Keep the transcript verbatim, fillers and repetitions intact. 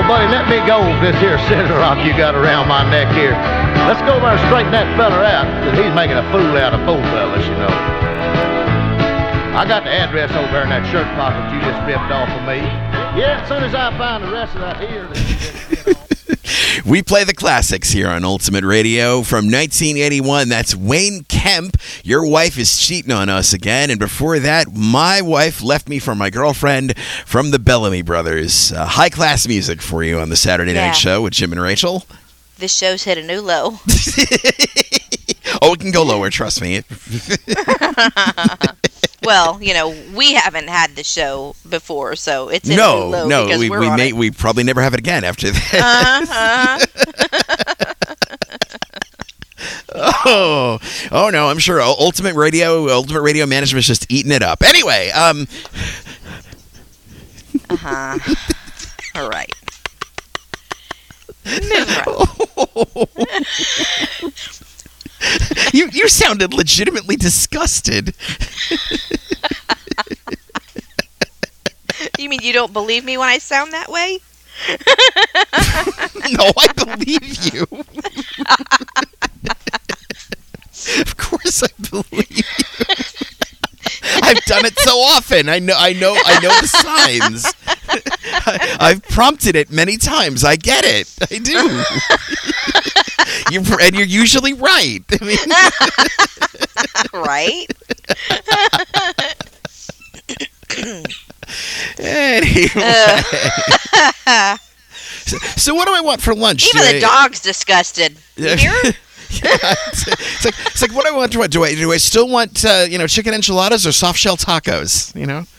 buddy, let me go with this here cinder rock you got around my neck here. Let's go over and straighten that fella out, because he's making a fool out of both fellas, you know. I got the address over there in that shirt pocket you just ripped off of me. Yeah, as soon as I find the rest of that here... We play the classics here on Ultimate Radio from nineteen eighty-one. That's Wayne Kemp. Your wife is cheating on us again. And before that, My Wife Left Me for My Girlfriend from the Bellamy Brothers. Uh, high-class music for you on the Saturday Yeah. Night Show with Jim and Rachel. This show's hit a new low. Oh, it can go lower, trust me. Well, you know, we haven't had the show before, so it's hit a No, new low no, because we we're we on may it. we probably never have it again after that. Uh-huh. Oh, oh no! I'm sure Ultimate Radio, Ultimate Radio Management's just eating it up. Anyway, um, Uh-huh. All right. Moving right. you you sounded legitimately disgusted. You mean you don't believe me when I sound that way? No, I believe you. Of course, I believe you. I've done it so often. I know. I know. I know the signs. I, I've prompted it many times. I get it. I do. You're, and you're usually right. I mean, Right? anyway. so, so what do I want for lunch? Even Do the I- dog's disgusted. You hear? Yeah, it's, it's like it's like what do I want to do I do I do I still want uh, you know chicken enchiladas or soft shell tacos? You know.